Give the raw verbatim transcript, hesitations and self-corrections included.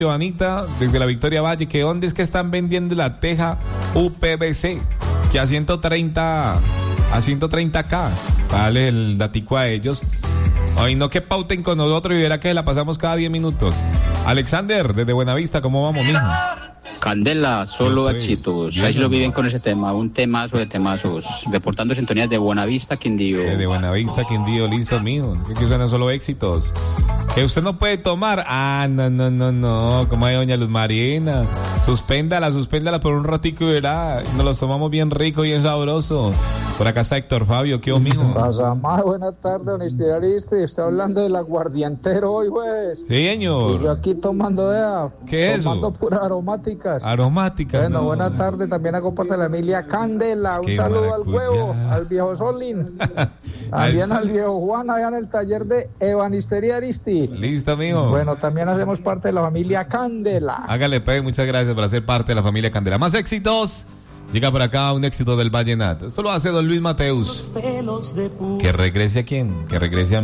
Joanita, desde la Victoria Valle, que dónde es que están vendiendo la teja U P V C, que a ciento treinta, a ciento treinta K, vale el datico a ellos. Ay, no que pauten con nosotros y verá que la pasamos cada diez minutos. Alexander, desde Buenavista, ¿cómo vamos, mijo? Candela, solo pues, éxitos. bien, Ahí lo viven no. con ese tema, un temazo de temazos. Reportando sintonías de Buenavista, Quindío. Desde Buenavista, Quindío, listo, mijo. Es que suenan solo éxitos. Que usted no puede tomar. Ah, no, no, no, no. Como hay doña Luz Marina. Suspéndala, suspéndala por un ratico y verá. Nos los tomamos bien rico, bien sabroso. Por acá está Héctor Fabio. ¿Qué hubo, mijo? Pasa más, buena tarde, honestidad Ariste. Está hablando del aguardientero hoy, jueves. Sí, señor. Y yo aquí tomando, vea. ¿Qué es Tomando eso? puras aromáticas. Aromáticas. Bueno, no. buena tarde. También hago parte de la familia Candela. Es Un que saludo al maracuyá. huevo, al viejo Solín. También al viejo Juan, allá en el taller de Ebanistería Aristi. Listo, mijo. Bueno, también hacemos parte de la familia Candela. Hágale, pues, muchas gracias por hacer parte de la familia Candela. Más éxitos. Llega por acá un éxito del vallenato. Esto lo hace don Luis Mateus. Que regrese a quién? Que regrese a